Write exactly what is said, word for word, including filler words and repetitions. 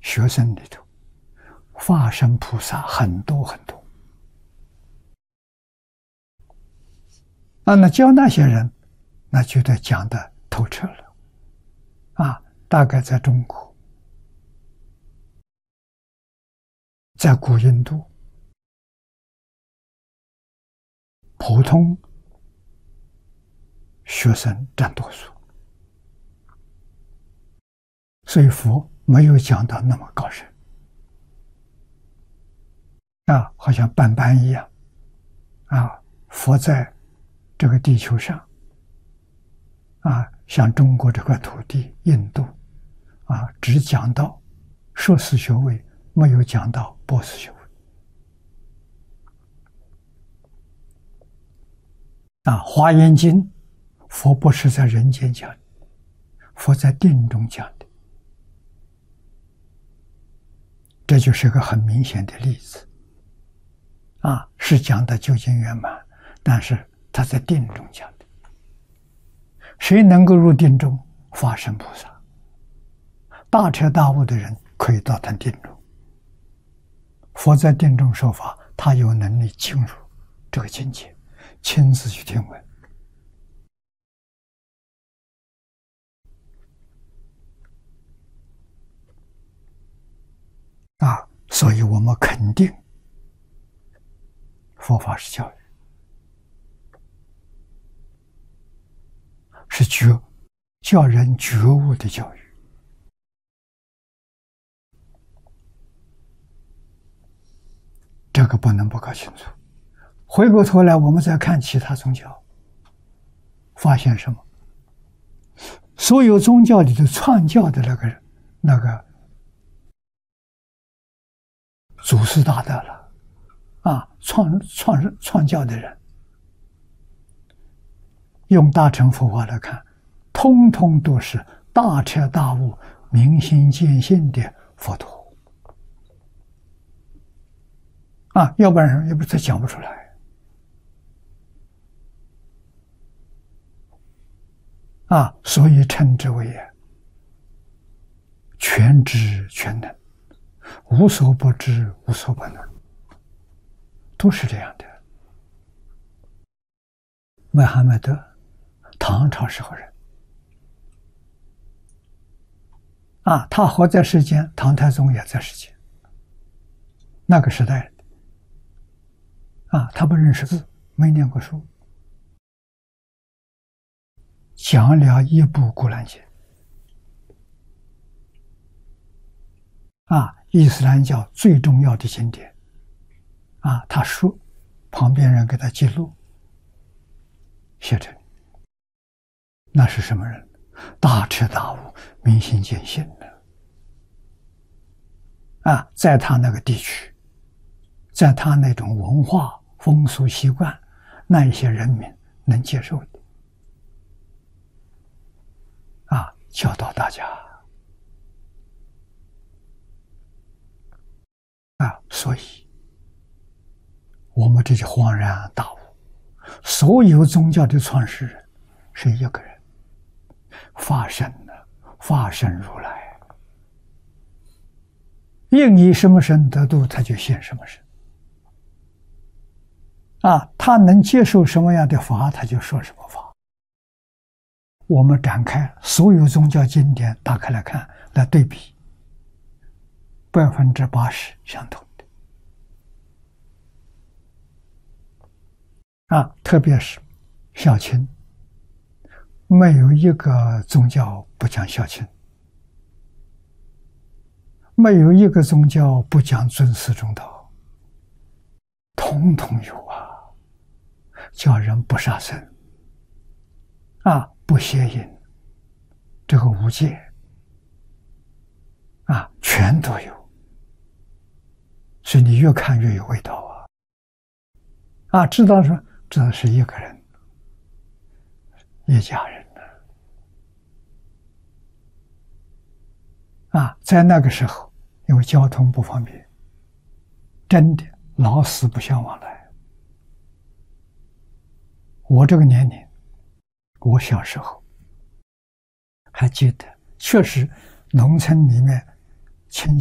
学生里头，化身菩萨很多很多。啊，那教那些人，那绝对讲的透彻了。啊，大概在中国，在古印度，普通学生占多数，所以佛没有讲到那么高深。啊，好像斑斑一样。啊，佛在这个地球上，啊，像中国这块土地，印度，啊，只讲到硕士学位，没有讲到博士学位。啊，《华严经》，佛不是在人间讲的，佛在定中讲的，这就是个很明显的例子。啊，是讲的究竟圆满，但是他在定中讲的。谁能够入定中？法身菩萨，大彻大悟的人可以到他定中。佛在定中说法，他有能力进入这个境界，亲自去听闻。啊，所以我们肯定佛法是教育，是觉叫人觉悟的教育。这个不能不搞清楚。回过头来，我们再看其他宗教，发现什么？所有宗教里头创教的那个那个祖师大德了，啊，创创创教的人，用大乘佛法来看，通通都是大彻大悟、明心见性的佛陀。啊，要不然要不他讲不出来。啊，所以称之为全知全能，无所不知，无所不能，都是这样的。穆罕默德，唐朝时候人，啊，他活在世间，唐太宗也在世间，那个时代人。啊，他不认识字，没念过书，讲了一部《古兰经》。啊，伊斯兰教最重要的经典。啊，他说，旁边人给他记录，写成。那是什么人？大彻大悟、明心见性的。啊，在他那个地区，在他那种文化风俗习惯，那一些人民能接受的。啊，教导大家。啊，所以我们这就恍然大悟，所有宗教的创始人是一个人，化身了，化身如来，应以什么身得度，他就现什么身。啊，他能接受什么样的法，他就说什么法。我们展开所有宗教经典，打开来看，来对比，百分之八十相同的。啊，特别是孝亲，没有一个宗教不讲孝亲，没有一个宗教不讲尊师重道，统统有啊。叫人不杀生，啊，不邪淫，这个无戒，啊，全都有。所以你越看越有味道啊！啊，知道说这是一个人，一家人呢。啊，在那个时候，因为交通不方便，真的老死不相往来。我这个年龄，我小时候还记得，确实农村里面亲